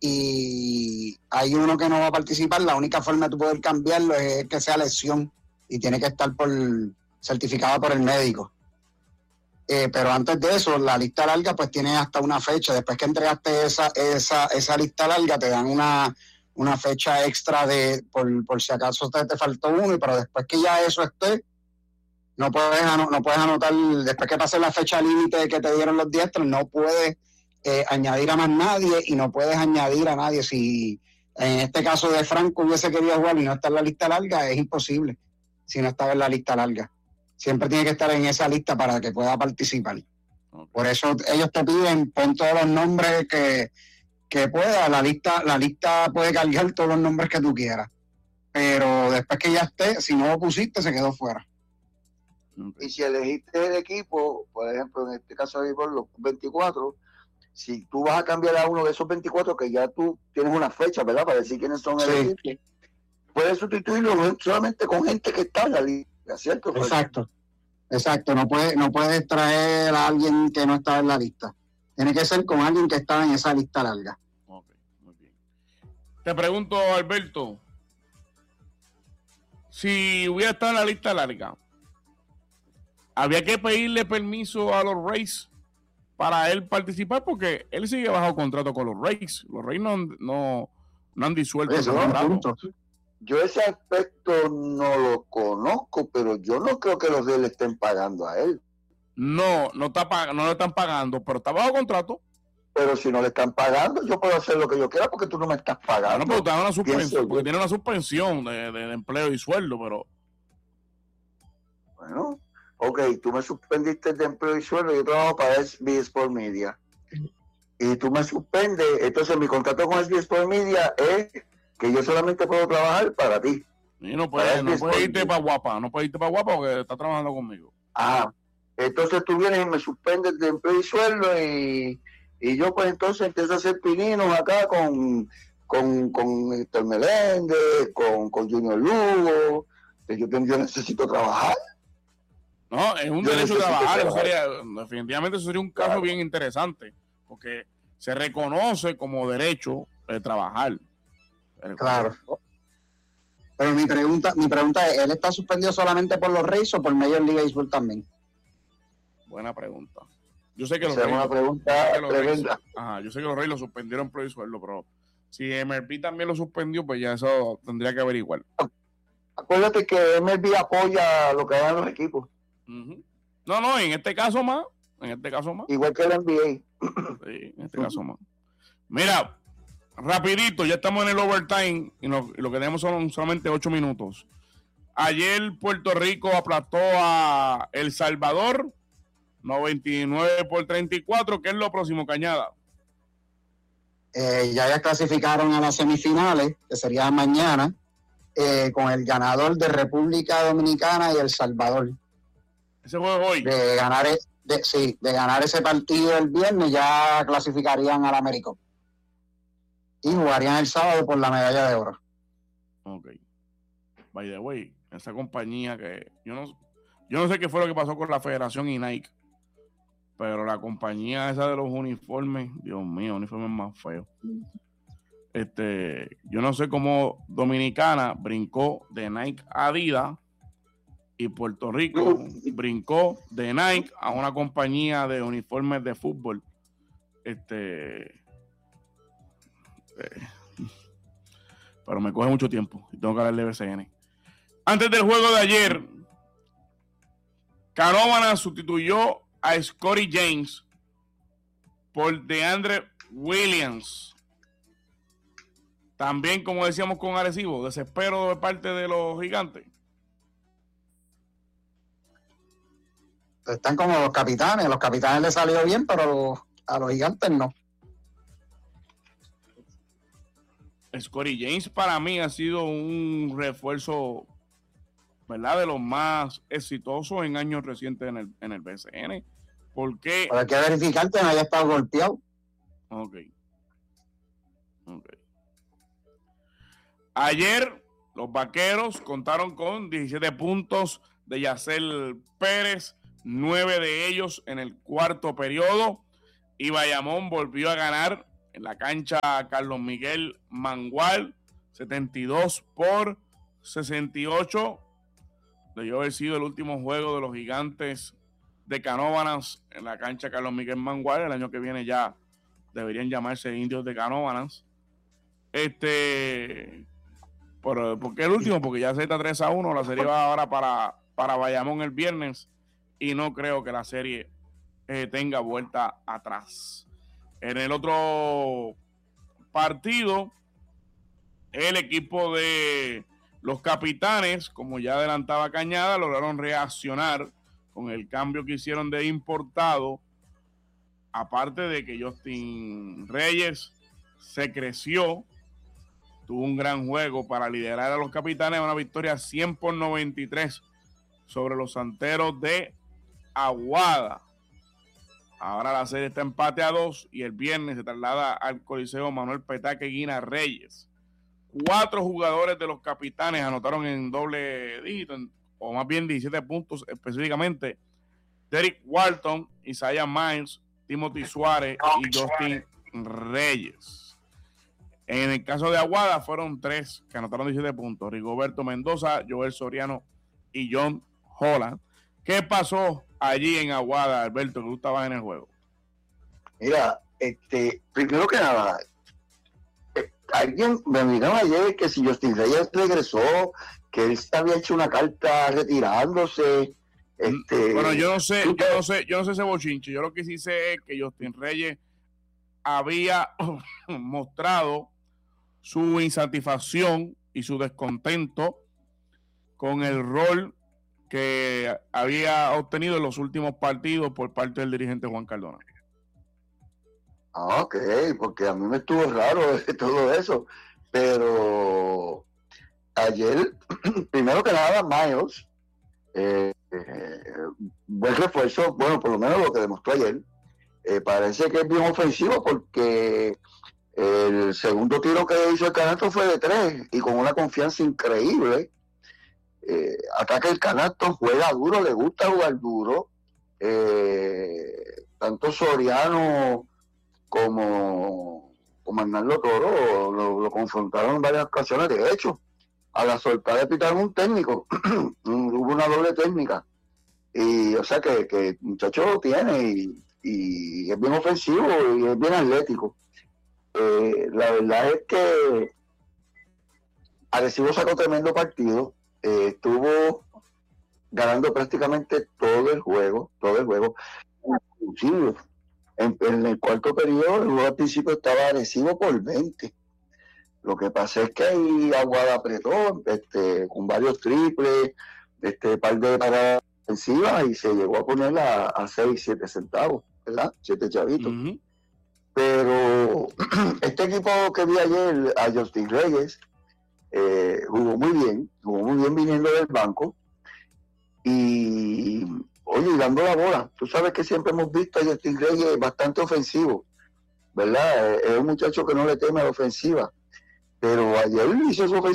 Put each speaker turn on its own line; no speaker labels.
y hay uno que no va a participar, la única forma de tú poder cambiarlo es que sea lesión y tiene que estar certificado por el médico. Pero antes de eso, la lista larga pues tiene hasta una fecha. Después que entregaste esa lista larga, te dan una fecha extra por si acaso te faltó uno, pero después que ya eso esté, no puedes anotar, después que pase la fecha límite que te dieron los diestros, no puedes añadir a más nadie y no puedes añadir a nadie. Si en este caso de Franco hubiese querido jugar y no está en la lista larga, es imposible si no estaba en la lista larga. Siempre tiene que estar en esa lista para que pueda participar. Okay. Por eso ellos te piden, pon todos los nombres que pueda. La lista puede cargar todos los nombres que tú quieras. Pero después que ya esté, si no lo pusiste, se quedó fuera.
Y si elegiste el equipo, por ejemplo, en este caso de los 24, si tú vas a cambiar a uno de esos 24, que ya tú tienes una fecha, ¿verdad? Para decir quiénes son el equipo, puedes sustituirlo solamente con gente que está en la lista, ¿cierto?
Exacto. No puedes traer a alguien que no está en la lista. Tiene que ser con alguien que está en esa lista larga.
Ok, muy bien. Te pregunto, Alberto, si hubiera estado en la lista larga, ¿había que pedirle permiso a los Rays para él participar? Porque él sigue bajo contrato con los Rays. Los Rays no han disuelto ese contrato.
Yo ese aspecto no lo conozco, pero yo no creo que los Rays le estén pagando a él.
No le están pagando, pero está bajo contrato.
Pero si no le están pagando, yo puedo hacer lo que yo quiera porque tú no me estás pagando.
No, pero una suspensión, porque tiene una suspensión de empleo y sueldo, pero...
Bueno, ok, tú me suspendiste de empleo y sueldo, yo trabajo para SBS Sport Media. Y tú me suspendes, entonces mi contrato con SBS Sport Media es que yo solamente puedo trabajar para ti.
Y no puedes irte para Guapa, porque estás trabajando conmigo.
Entonces tú vienes y me suspendes de empleo y sueldo y yo pues entonces empiezo a hacer pininos acá con Héctor Meléndez, con Junior Lugo, que yo necesito trabajar.
No, es un derecho a trabajar. Definitivamente eso sería un caso bien interesante, porque se reconoce como derecho de trabajar.
Claro. Pero mi pregunta es, ¿él está suspendido solamente por los Rays o por Major League Baseball también?
Buena pregunta. Yo sé que los Rays lo suspendieron por el sueldo, pero si MLB también lo suspendió, pues ya eso tendría que averiguar.
Acuérdate que MLB apoya lo que hagan los equipos.
Uh-huh. No, en este caso más.
Igual que el NBA.
Sí, en este caso más. Mira, rapidito, ya estamos en el overtime y lo que tenemos son solamente 8 minutos. Ayer Puerto Rico aplastó a El Salvador 99-34. ¿Qué es lo próximo, Cañada?
Ya clasificaron a las semifinales, que sería mañana, con el ganador de República Dominicana y El Salvador.
¿Ese juego hoy?
De ganar ese partido el viernes, ya clasificarían al América. Y jugarían el sábado por la medalla de oro.
Ok. By the way, esa compañía que... Yo no sé qué fue lo que pasó con la Federación y Nike, pero la compañía esa de los uniformes, Dios mío, uniformes más feos. Yo no sé cómo Dominicana brincó de Nike a Adidas y Puerto Rico brincó de Nike a una compañía de uniformes de fútbol. Pero me coge mucho tiempo y tengo que hablar de BCN. Antes del juego de ayer, Canóvana sustituyó a Scotty James por DeAndre Williams. También, como decíamos con Arecibo, desespero de parte de los Gigantes.
Están como los capitanes les salió bien, pero a los Gigantes no.
Scotty James para mí ha sido un refuerzo, ¿verdad?, de los más exitosos en años recientes en el BCN. ¿Por qué?
Pero hay que verificar que no haya estado golpeado.
Ok. Ayer los Vaqueros contaron con 17 puntos de Yacel Pérez, 9 de ellos en el cuarto periodo, y Bayamón volvió a ganar en la cancha Carlos Miguel Mangual, 72-68. Debió haber sido el último juego de los Gigantes de Canóvanas en la cancha Carlos Miguel Mangual. El año que viene ya deberían llamarse Indios de Canóvanas. ¿Por qué el último? Porque ya se está 3-1. La serie va ahora para Bayamón el viernes y no creo que la serie tenga vuelta atrás. En el otro partido, el equipo de los Capitanes, como ya adelantaba Cañada, lograron reaccionar con el cambio que hicieron de importado. Aparte de que Justin Reyes se creció, tuvo un gran juego para liderar a los Capitanes, una victoria 100-93 sobre los Santeros de Aguada. Ahora la serie está empate a 2 y el viernes se traslada al Coliseo Manuel Petaque Guina Reyes. 4 jugadores de los Capitanes anotaron en doble dígito, o más bien 17 puntos específicamente. Derek Walton, Isaiah Miles, Timothy Suárez y Justin Reyes. En el caso de Aguada fueron 3 que anotaron 17 puntos. Rigoberto Mendoza, Joel Soriano y John Holland. ¿Qué pasó allí en Aguada, Alberto, que tú estabas en el juego?
Mira, primero que nada, alguien me dijeron ayer que si Justin Reyes regresó, que él había hecho una carta retirándose.
Bueno, yo no sé ese bochinche. Yo lo que sí sé es que Justin Reyes había mostrado su insatisfacción y su descontento con el rol que había obtenido en los últimos partidos por parte del dirigente Juan Cardona.
Ok, porque a mí me estuvo raro todo eso, pero ayer, primero que nada, Miles, buen refuerzo, bueno, por lo menos lo que demostró ayer, parece que es bien ofensivo porque el segundo tiro que hizo el canasto fue de 3 y con una confianza increíble. Ataca el canasto, juega duro, le gusta jugar duro. Tanto Soriano como Hernando Toro lo confrontaron en varias ocasiones. De hecho, a la soltada de pitar un técnico, hubo una doble técnica. Y o sea que el muchacho lo tiene y es bien ofensivo y es bien atlético. La verdad es que Arecibo sacó tremendo partido. Estuvo ganando prácticamente todo el juego, inclusive en el cuarto periodo, el juego al principio estaba Arecibo por 20. Lo que pasa es que ahí Aguada apretó con varios triples, par de paradas ofensivas y se llegó a poner a 6, 7 centavos, ¿verdad? 7 chavitos. Uh-huh. Pero este equipo que vi ayer, a Justin Reyes, jugó muy bien viniendo del banco y oye, dando la bola. Tú sabes que siempre hemos visto a Justin Reyes bastante ofensivo, ¿verdad? Es un muchacho que no le teme a la ofensiva, pero ayer hizo su ofensiva